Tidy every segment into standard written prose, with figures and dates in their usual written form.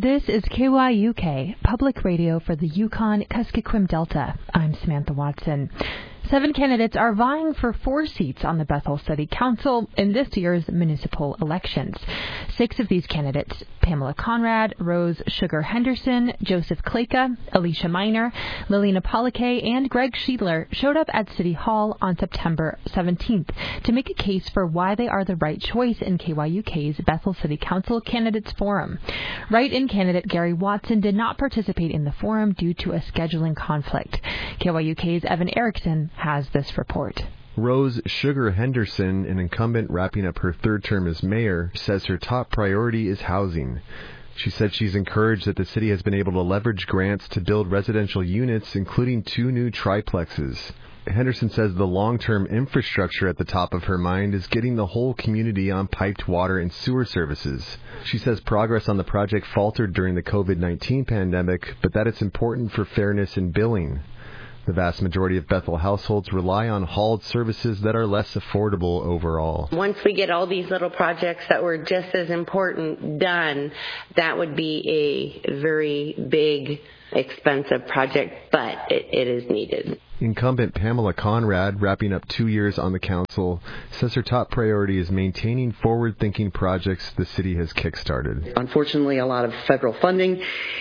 This is KYUK, public radio for the Yukon-Kuskokwim Delta. I'm Samantha Watson. 7 candidates are vying for 4 seats on the Bethel City Council in this year's municipal elections. 6 of these candidates, Pamela Conrad, Rose Sugar Henderson, Joseph Kleka, Alicia Miner, Lilina Polike, and Greg Schiedler, showed up at City Hall on September 17th to make a case for why they are the right choice in KYUK's Bethel City Council Candidates Forum. Write-in candidate Gary Watson did not participate in the forum due to a scheduling conflict. KYUK's Evan Erickson has this report. Rose Sugar Henderson, an incumbent wrapping up her 3rd term as mayor, says her top priority is housing. She said she's encouraged that the city has been able to leverage grants to build residential units, including 2 new triplexes. Henderson says the long-term infrastructure at the top of her mind is getting the whole community on piped water and sewer services. She says progress on the project faltered during the COVID-19 pandemic, but that it's important for fairness in billing. The vast majority of Bethel households rely on hauled services that are less affordable overall. Once we get all these little projects that were just as important done, that would be a very big, expensive project, but it is needed. Incumbent Pamela Conrad, wrapping up 2 years on the council, says her top priority is maintaining forward-thinking projects the city has kickstarted. Unfortunately, a lot of federal funding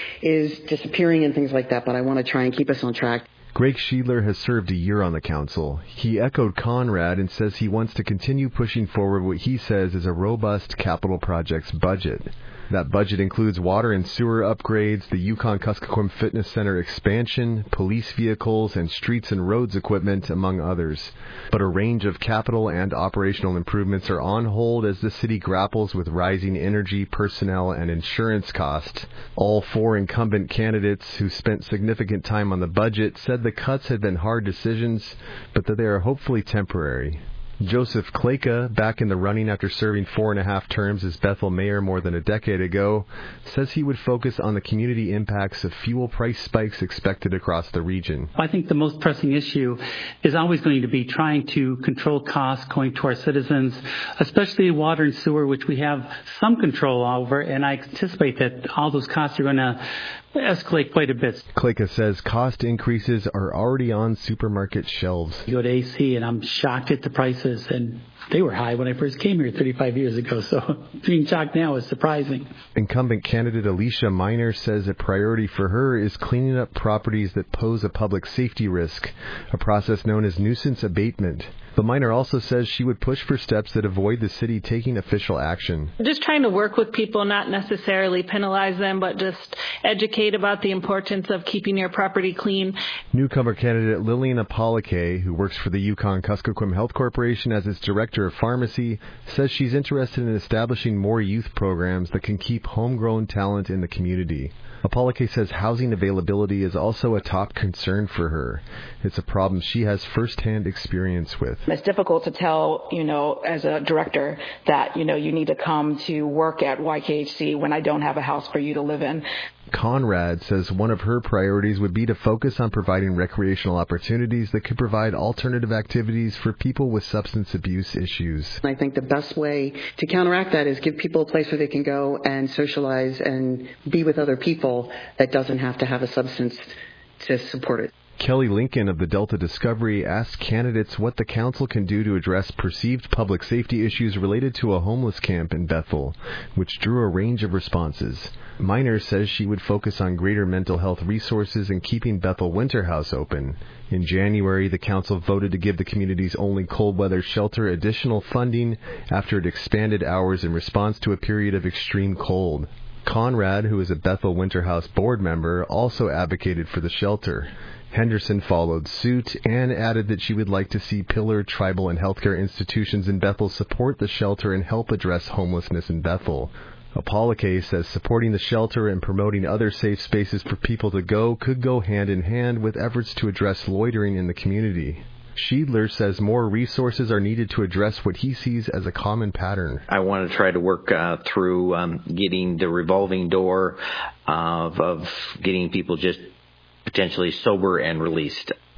is disappearing and things like that, but I want to try and keep us on track. Greg Schiedler has served a year on the council. He echoed Conrad and says he wants to continue pushing forward what he says is a robust capital projects budget. That budget includes water and sewer upgrades, the Yukon-Kuskokwim Fitness Center expansion, police vehicles, and streets and roads equipment, among others. But a range of capital and operational improvements are on hold as the city grapples with rising energy, personnel, and insurance costs. All 4 incumbent candidates who spent significant time on the budget said the cuts had been hard decisions, but that they are hopefully temporary. Joseph Kleka, back in the running after serving 4.5 terms as Bethel mayor more than a decade ago, says he would focus on the community impacts of fuel price spikes expected across the region. I think the most pressing issue is always going to be trying to control costs going to our citizens, especially water and sewer, which we have some control over, and I anticipate that all those costs are going to escalate quite a bit. Kleka says cost increases are already on supermarket shelves. You go to AC and I'm shocked at the prices, and they were high when I first came here 35 years ago, so being shocked now is surprising. Incumbent candidate Alicia Miner says a priority for her is cleaning up properties that pose a public safety risk, a process known as nuisance abatement. But Miner also says she would push for steps that avoid the city taking official action. Just trying to work with people, not necessarily penalize them, but just educate about the importance of keeping your property clean. Newcomer candidate Lilina Polike, who works for the Yukon-Kuskokwim Health Corporation as its director of pharmacy, says she's interested in establishing more youth programs that can keep homegrown talent in the community. Polike says housing availability is also a top concern for her. It's a problem she has firsthand experience with. It's difficult to tell, as a director that, you need to come to work at YKHC when I don't have a house for you to live in. Conrad says one of her priorities would be to focus on providing recreational opportunities that could provide alternative activities for people with substance abuse issues. I think the best way to counteract that is give people a place where they can go and socialize and be with other people that doesn't have to have a substance to support it. Kelly Lincoln of the Delta Discovery asked candidates what the council can do to address perceived public safety issues related to a homeless camp in Bethel, which drew a range of responses. Miner says she would focus on greater mental health resources and keeping Bethel Winter House open. In January, the council voted to give the community's only cold weather shelter additional funding after it expanded hours in response to a period of extreme cold. Conrad, who is a Bethel Winter House board member, also advocated for the shelter. Henderson followed suit and added that she would like to see Pillar, tribal, and healthcare institutions in Bethel support the shelter and help address homelessness in Bethel. Polike says supporting the shelter and promoting other safe spaces for people to go could go hand in hand with efforts to address loitering in the community. Schiedler says more resources are needed to address what he sees as a common pattern. I want to try to work through getting the revolving door of getting people just potentially sober and released.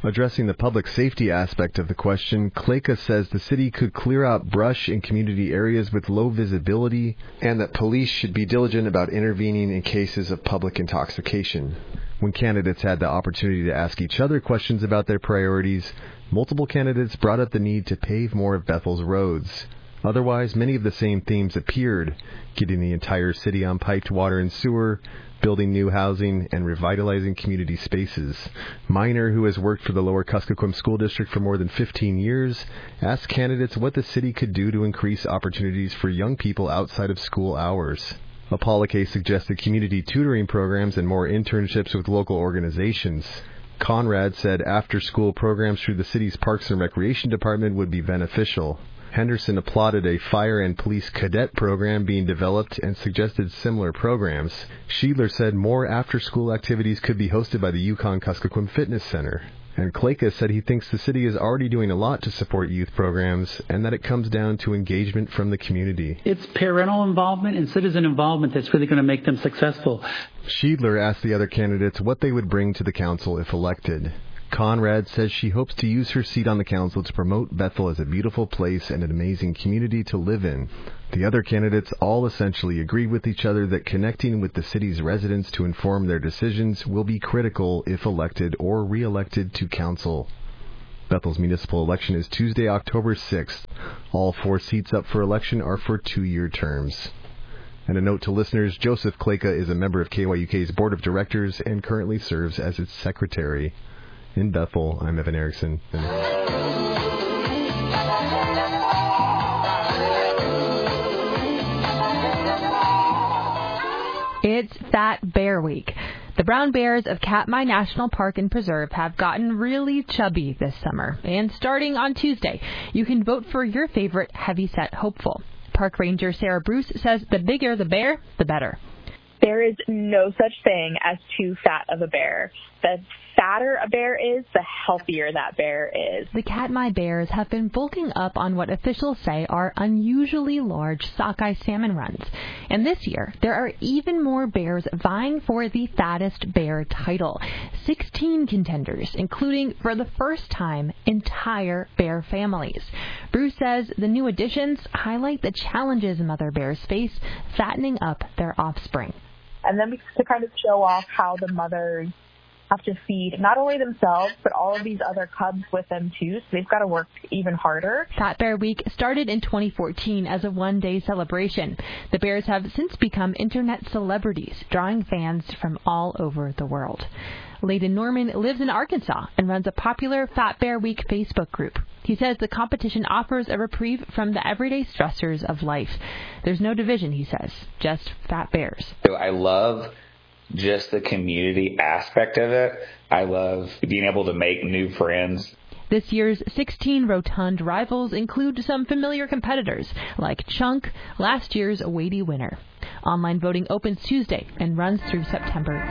Addressing the public safety aspect of the question, Kleka says the city could clear out brush in community areas with low visibility and that police should be diligent about intervening in cases of public intoxication. When candidates had the opportunity to ask each other questions about their priorities, multiple candidates brought up the need to pave more of Bethel's roads. Otherwise, many of the same themes appeared: getting the entire city on piped water and sewer, building new housing, and revitalizing community spaces. Miner, who has worked for the Lower Kuskokwim School District for more than 15 years, asked candidates what the city could do to increase opportunities for young people outside of school hours. Apolike suggested community tutoring programs and more internships with local organizations. Conrad said after-school programs through the city's Parks and Recreation Department would be beneficial. Henderson applauded a fire and police cadet program being developed and suggested similar programs. Schiedler said more after-school activities could be hosted by the Yukon Kuskokwim Fitness Center. And Kleka said he thinks the city is already doing a lot to support youth programs and that it comes down to engagement from the community. It's parental involvement and citizen involvement that's really going to make them successful. Schiedler asked the other candidates what they would bring to the council if elected. Conrad says she hopes to use her seat on the council to promote Bethel as a beautiful place and an amazing community to live in. The other candidates all essentially agreed with each other that connecting with the city's residents to inform their decisions will be critical if elected or re-elected to council. Bethel's municipal election is Tuesday, October 6th. All 4 seats up for election are for 2-year terms. And a note to listeners, Joseph Kleka is a member of KYUK's Board of Directors and currently serves as its secretary. In Bethel, I'm Evan Erickson. It's Fat Bear Week. The brown bears of Katmai National Park and Preserve have gotten really chubby this summer. And starting on Tuesday, you can vote for your favorite heavyset hopeful. Park Ranger Sarah Bruce says the bigger the bear, the better. There is no such thing as too fat of a bear. The fatter a bear is, the healthier that bear is. The Katmai bears have been bulking up on what officials say are unusually large sockeye salmon runs. And this year, there are even more bears vying for the fattest bear title. 16 contenders, including, for the first time, entire bear families. Bruce says the new additions highlight the challenges mother bears face fattening up their offspring. And then to kind of show off how the mothers have to feed not only themselves, but all of these other cubs with them, too. So they've got to work even harder. Fat Bear Week started in 2014 as a one-day celebration. The bears have since become internet celebrities, drawing fans from all over the world. Layden Norman lives in Arkansas and runs a popular Fat Bear Week Facebook group. He says the competition offers a reprieve from the everyday stressors of life. There's no division, he says, just fat bears. I love just the community aspect of it. I love being able to make new friends. This year's 16 rotund rivals include some familiar competitors, like Chunk, last year's weighty winner. Online voting opens Tuesday and runs through September